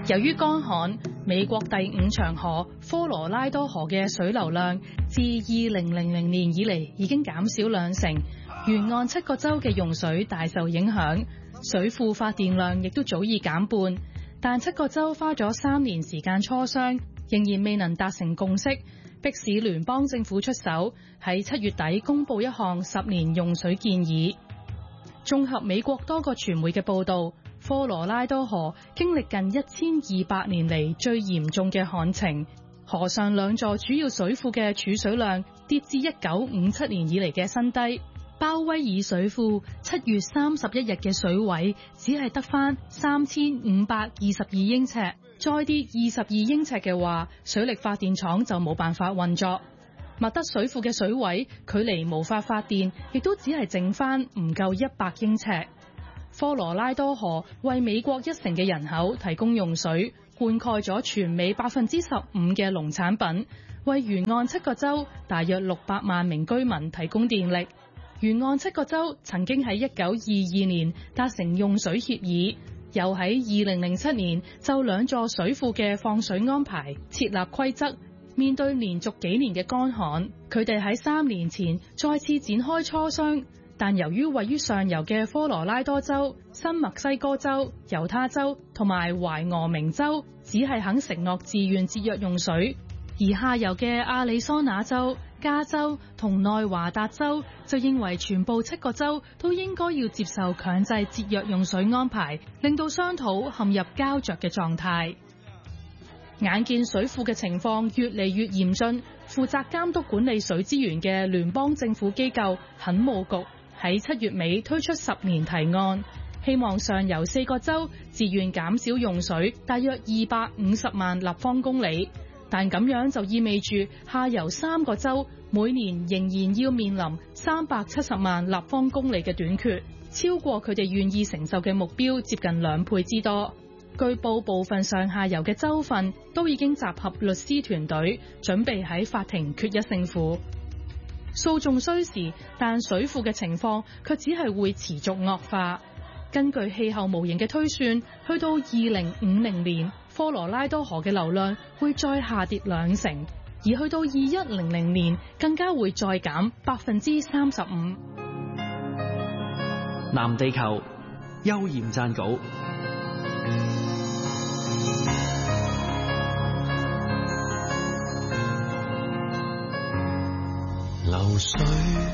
由於乾旱，美國第5長河科羅拉多河嘅水流量自2000年以嚟已經減少2成，沿岸7個州嘅用水大受影響，水庫發電量亦都早已減半。但7個州花咗3年時間磋商，仍然未能達成共識，迫使聯邦政府出手，喺7月底公佈一項10年用水建議。綜合美國多個傳媒嘅報導，科羅拉多河經歷近1200年嚟最嚴重嘅旱情，河上2座主要水庫嘅儲水量跌至1957年以嚟嘅新低。鮑威爾水庫7月31日嘅水位只係得返3522英尺，再跌22英尺嘅話，水力發電廠就冇辦法運作。麥德水庫嘅水位距離無法發電，亦都只係剩返唔夠100英尺。科羅拉多河為美國1成嘅人口提供用水，灌溉咗全美15%嘅農產品，為沿岸7個州大約600萬名居民提供電力。沿岸7個州曾經喺1922年達成用水協議，又喺2007年就2座水庫嘅放水安排設立規則。面對連續幾年嘅乾旱，佢哋喺3年前再次展開磋商，但由於位於上游嘅科羅拉多州、新墨西哥州、猶他州同埋懷俄明州只係肯承諾自願節約用水，而下游嘅亞利桑那州、加州同內華達州就認為全部7個州都應該要接受強制節約用水安排，令到商討陷入膠着嘅狀態。眼見水庫嘅情況越嚟越嚴峻，負責監督管理水資源嘅聯邦政府機構墾務局喺7月尾推出10年提案，希望上游4個州自願減少用水大約250萬立方公里，但咁樣就意味住下游3個州每年仍然要面臨370萬立方公里嘅短缺，超過佢哋願意承受嘅目標接近2倍之多。據報部分上下游嘅州份都已經集合律師團隊，準備喺法庭決一勝負。訴訟需時，但水庫嘅情況卻只係會持續惡化。根據氣候模型嘅推算，去到2050年，科羅拉多河嘅流量會再下跌2成，而去到2100年更加會再減35%。 藍地球，邱焱撰稿。 流水